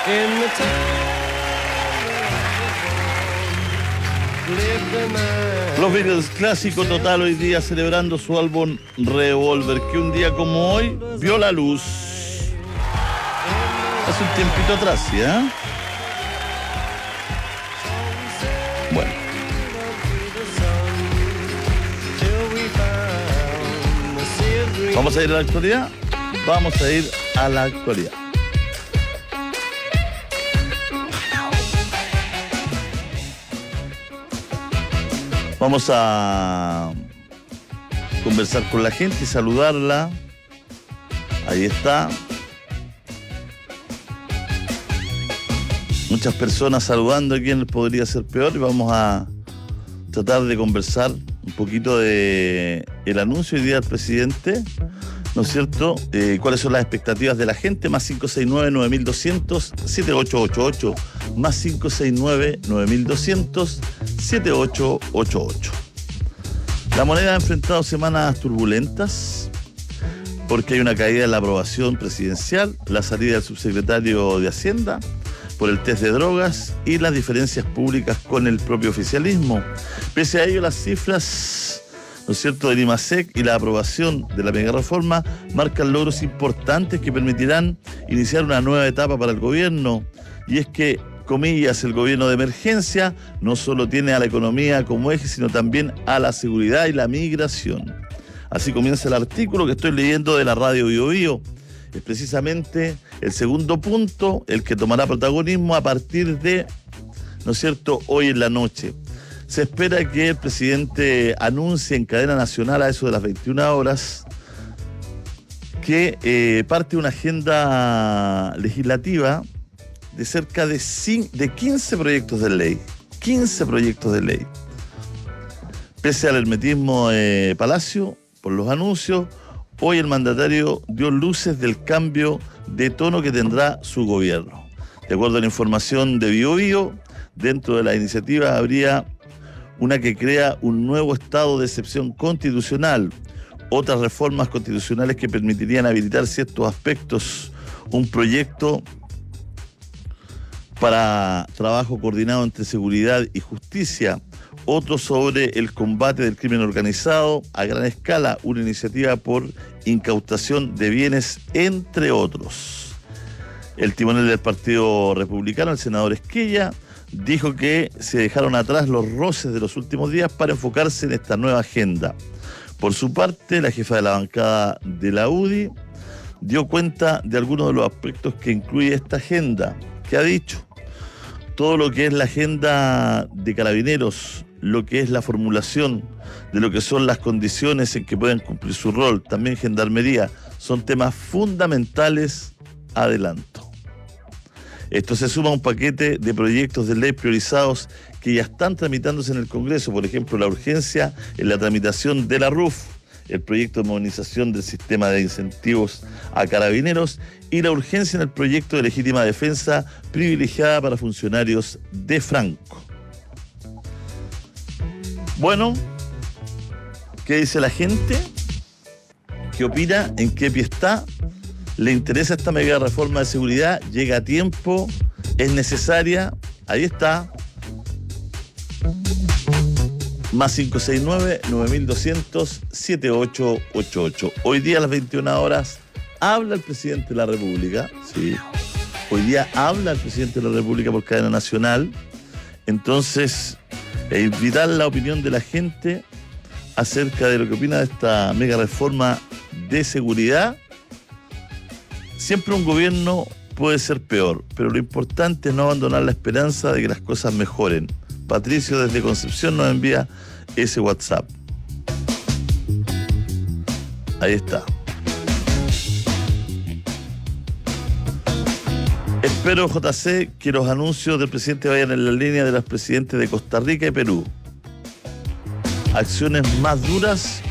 Los Beatles, clásico total, hoy día celebrando su álbum Revolver, que un día como hoy vio la luz. Hace un tiempito atrás, ¿ya? Bueno. ¿Vamos a ir a la actualidad? Vamos a ir a la actualidad. Vamos a conversar con la gente y saludarla. Ahí está. Muchas personas saludando a quien podría ser peor, y vamos a tratar de conversar un poquito de el anuncio hoy día del presidente, ¿no es cierto? ¿Cuáles son las expectativas de la gente? Más 569-9200-7888. Más 569-9200-7888. La moneda ha enfrentado semanas turbulentas porque hay una caída en la aprobación presidencial, la salida del subsecretario de Hacienda por el test de drogas y las diferencias públicas con el propio oficialismo. Pese a ello, las cifras, ¿no es cierto?, del IMASEC y la aprobación de la megareforma marcan logros importantes que permitirán iniciar una nueva etapa para el gobierno. Y es que, comillas, el gobierno de emergencia no solo tiene a la economía como eje, sino también a la seguridad y la migración. Así comienza el artículo que estoy leyendo de la radio Bío Bío. Es precisamente el segundo punto el que tomará protagonismo a partir de, ¿no es cierto?, hoy en la noche. Se espera que el presidente anuncie en cadena nacional a eso de las 21 horas que parte una agenda legislativa de cerca de 15 proyectos de ley. 15 proyectos de ley. Pese al hermetismo de Palacio por los anuncios, hoy el mandatario dio luces del cambio de tono que tendrá su gobierno. De acuerdo a la información de Bío Bío, dentro de la iniciativa habría una que crea un nuevo estado de excepción constitucional, otras reformas constitucionales que permitirían habilitar ciertos aspectos, un proyecto para trabajo coordinado entre seguridad y justicia, otro sobre el combate del crimen organizado a gran escala, una iniciativa por incautación de bienes, entre otros. El timonel del Partido Republicano, el senador Esquella, dijo que se dejaron atrás los roces de los últimos días para enfocarse en esta nueva agenda. Por su parte, la jefa de la bancada de la UDI dio cuenta de algunos de los aspectos que incluye esta agenda, que ha dicho todo lo que es la agenda de Carabineros, lo que es la formulación de lo que son las condiciones en que pueden cumplir su rol, también Gendarmería, son temas fundamentales, adelanto. Esto se suma a un paquete de proyectos de ley priorizados que ya están tramitándose en el Congreso, por ejemplo, la urgencia en la tramitación de la RUF, el proyecto de modernización del sistema de incentivos a Carabineros y la urgencia en el proyecto de legítima defensa privilegiada para funcionarios de Franco. Bueno, ¿qué dice la gente? ¿Qué opina? ¿En qué pie está? ¿Le interesa esta mega reforma de seguridad? ¿Llega a tiempo? ¿Es necesaria? Ahí está. Más 569-9200-7888. Hoy día a las 21 horas habla el presidente de la República. Sí. Hoy día habla el presidente de la República por cadena nacional. Entonces, invitar la opinión de la gente acerca de lo que opina de esta mega reforma de seguridad. Siempre un gobierno puede ser peor, pero lo importante es no abandonar la esperanza de que las cosas mejoren. Patricio desde Concepción nos envía ese WhatsApp. Ahí está. Espero, JC, que los anuncios del presidente vayan en la línea de los presidentes de Costa Rica y Perú. Acciones más duras